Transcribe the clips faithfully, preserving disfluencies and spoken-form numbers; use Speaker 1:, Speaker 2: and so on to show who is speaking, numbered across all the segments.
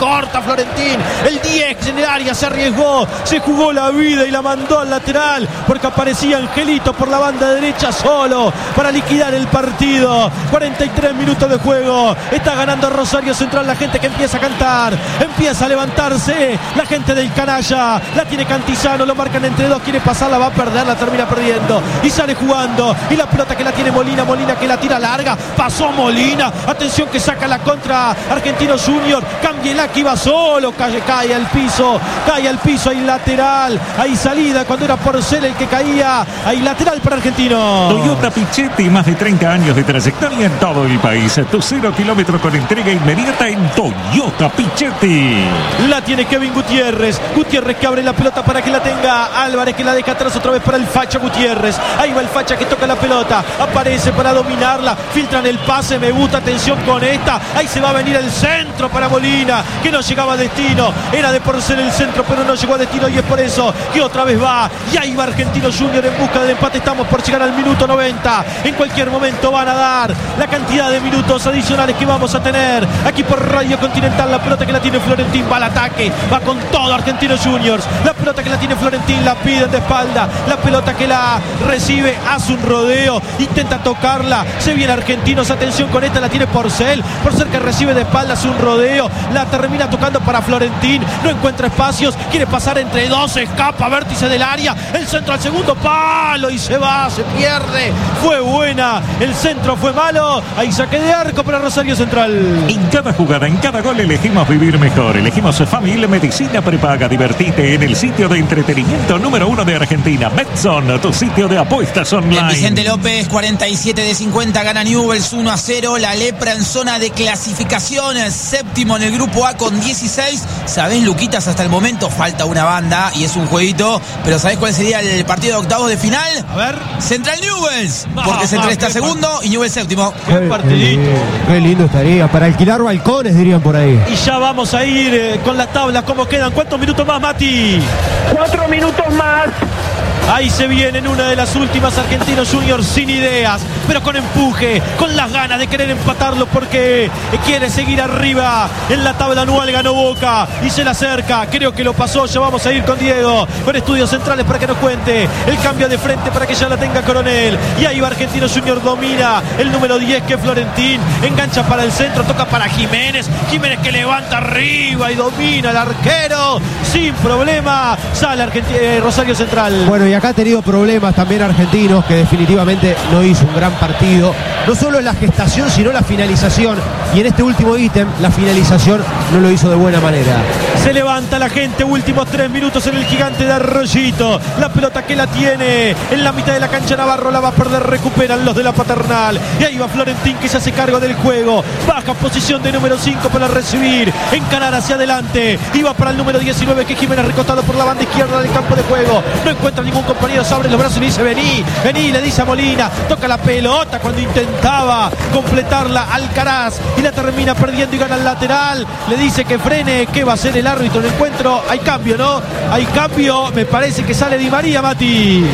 Speaker 1: corta Florentín. El diez en el área se arriesgó, se jugó la vida y la mandó al lateral, porque aparecía Angelito por la banda derecha solo para liquidar el partido. cuarenta y tres minutos de juego. Está ganando Rosario Central. La gente que empieza a cantar, empieza a levantarse. La gente del canalla. La tiene Cantizano, lo marcan entre dos. Quiere pasarla, va a perder, la termina perdiendo. Y sale jugando. Y la pelota que la tiene Molina. Molina que la tira larga. Pasó Molina. Atención que saca la contra Argentino Junior. Cambiela que iba solo. Cae, cae al piso. Cae al piso. Hay lateral. Hay salida cuando era Porcel el que caía. Hay lateral para Argentino.
Speaker 2: Toyota Pichetti, más de treinta años de trayectoria en todo el país. Tu cero kilómetro con entrega inmediata en Toyota Pichetti.
Speaker 1: La tiene Kevin Gutiérrez. Gutiérrez que abre la pelota para que la tenga Álvarez, que la deja atrás otra vez para el Facha Gutiérrez. Ahí va el Facha que toca la pelota. Aparece para dominarla. Filtran el pase. Me gusta. Atención con esta. Ahí se va a venir el centro para Molina, que no llegaba a destino. Era de Porcel el centro, pero no llegó a destino. Y es por eso que otra vez va. Y ahí va Argentino Junior en busca del empate. Estamos por llegar al minuto noventa. En cualquier momento van a dar la cantidad de minutos adicionales que vamos a tener aquí por Radio Continental. La pelota que la tiene Florentín va al ataque, va con todo Argentinos Juniors. La pelota que la tiene Florentín la piden de espalda. La pelota que la recibe hace un rodeo, intenta tocarla, se viene Argentinos. Atención con esta, la tiene Porcel. Porcel que recibe de espalda, hace un rodeo, la termina tocando para Florentín. No encuentra espacios, quiere pasar entre dos, escapa, vértice del área. El centro al segundo palo y se va, se pierde. Fue buena, el centro fue malo. Ahí saque de arco para Rosario Central.
Speaker 2: En cada jugada, en cada gol elegimos vivir mejor. Elegimos Familia Medicina Prepaga. Divertite en el sitio de entretenimiento número uno de Argentina. Betson, tu sitio de apuestas online.
Speaker 3: Bien, Vicente López, cuarenta y siete de cincuenta, gana Newell's uno a cero. La Lepra en zona de clasificación, séptimo en el grupo A con dieciséis. ¿Sabés, Luquitas? Hasta el momento falta una banda y es un jueguito, pero ¿sabés cuál sería el partido de octavos de final?
Speaker 1: A ver.
Speaker 3: Central Newell's, porque
Speaker 1: Ah,
Speaker 3: Central
Speaker 1: ah,
Speaker 3: está
Speaker 1: qué
Speaker 3: segundo y Newell's séptimo.
Speaker 1: Qué partidito.
Speaker 4: Qué lindo estaría para alquilar balcones, dirían por ahí.
Speaker 1: Y ya vamos a ir eh, con la tabla. ¿Cómo quedan? ¿Cuántos minutos más, Mati?
Speaker 5: Cuatro minutos más.
Speaker 1: Ahí se viene en una de las últimas. Argentinos Juniors sin ideas, pero con empuje, con las ganas de querer empatarlo, porque quiere seguir arriba en la tabla anual. Ganó Boca y se la acerca, creo que lo pasó. Ya vamos a ir con Diego, con Estudios Centrales, para que nos cuente el cambio de frente, para que ya la tenga Coronel. Y ahí va Argentinos Juniors, domina el número diez, que es Florentín, engancha para el centro, toca para Jiménez, Jiménez que levanta arriba y domina el arquero sin problema. Sale Argenti- eh, Rosario Central.
Speaker 4: Bueno, y acá ha tenido problemas también Argentinos, que definitivamente no hizo un gran partido. No solo en la gestación, sino la finalización. Y en este último ítem, la finalización no lo hizo de buena manera.
Speaker 1: Se levanta la gente, últimos tres minutos en el Gigante de Arroyito. La pelota que la tiene en la mitad de la cancha, Navarro la va a perder, recuperan los de la Paternal. Y ahí va Florentín, que se hace cargo del juego. Baja posición de número cinco para recibir, encarar hacia adelante. Iba para el número diecinueve, que es Jiménez, recostado por la banda izquierda del campo de juego. No encuentra ningún compañero, se abre los brazos y le dice vení, vení, le dice a Molina. Toca la pelota cuando intentaba completarla Alcaraz y la termina perdiendo y gana el lateral. Le dice que frene. ¿Qué va a hacer el árbitro en el encuentro? Hay cambio, ¿no? Hay cambio, me parece que sale Di María, Mati.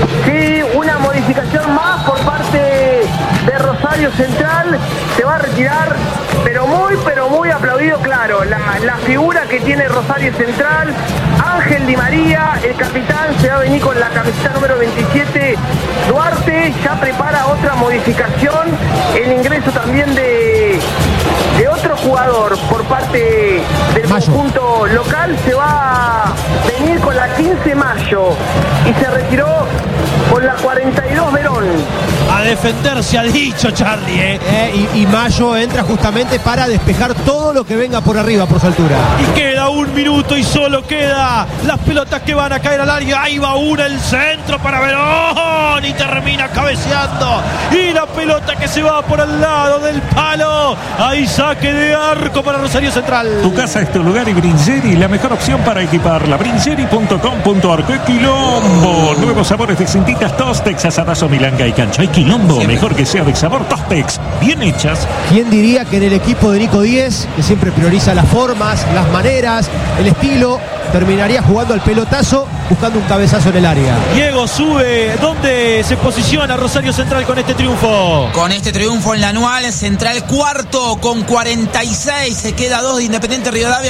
Speaker 5: Sí, una modificación más por parte de Rosario Central. Se va a retirar, pero muy, pero muy aplaudido, claro. La, la figura que tiene Rosario Central, Ángel Di María, el capitán, se va a venir con la camiseta número veintisiete. Duarte ya prepara otra modificación, el ingreso también de, de otro jugador por parte del
Speaker 4: Mayo.
Speaker 5: conjunto local. Se va a venir con la quince Mayo y se retiró con la cuarenta y dos Verón.
Speaker 1: A defender se ha dicho, Charlie, ¿eh?
Speaker 4: Eh, y, y Mayo entra justamente para despejar todo lo que venga por arriba, por su altura.
Speaker 1: Y queda un minuto y solo queda las pelotas que van a caer al área. Ahí va una, el centro para Verón y termina cabeceando. Y la pelota que se va por al lado del palo. Ahí saque de arco para Rosario Central.
Speaker 2: Tu casa es tu lugar y Brincheri, la mejor opción para equiparla. Brincheri punto com punto ar. ¡Qué quilombo! Nuevos sabores de cintitas Tostex, asadazo, milanga y cancha. ¡Ay, quilombo! Siempre. Mejor que sea de sabor Tostex. Bien hechas.
Speaker 4: ¿Quién diría que en el equipo de Nico Díez, que siempre prioriza las formas, las maneras, el estilo, terminaría jugando al pelotazo, buscando un cabezazo en el área?
Speaker 1: Diego sube. ¿Dónde se posiciona Rosario Central con este triunfo?
Speaker 3: Con este triunfo en la anual, Central cuarto con cuarenta y seis. Se queda dos de Independiente Rivadavia.